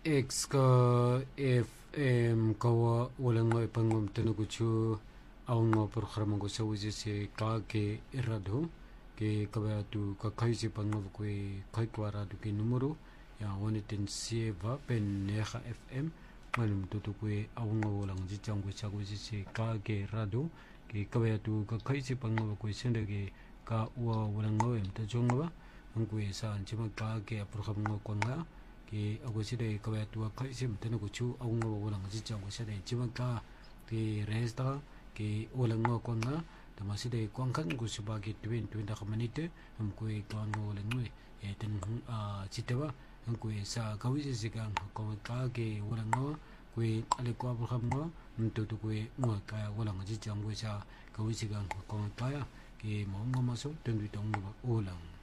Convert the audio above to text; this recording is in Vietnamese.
X ka FM kawa walang nga ipangum tenuguchu ang nga programa ko sa wisi si ka ke irado ke kabaya tu ka kaisi pangum ko kai kwara tu ke numero ya wanitin sieva pen neha FM manum tutu ko ang nga walang jitang ko sa wisi si ka ke irado ke kabaya tu ka kaisi pangum ko sende ke ka walang nga em ta jonga ba ang ko sa anjima ka ke programa ko nga ki ako sida kawaya tuwa kaisim tena ko chu ang nga walang jitang ko sida jiman ka ki resta ki walang nga ko nga tama sida ko kan ko suba ki twin da kamanite am ko ko nga walang nga ten chitawa ang ko sa kawisi sigang ko ka ki walang nga ko ale ko abul kham nga mtutu ko nga ka walang jitang ko sa kawisi gang ko kaya ki mo nga maso ten tong walang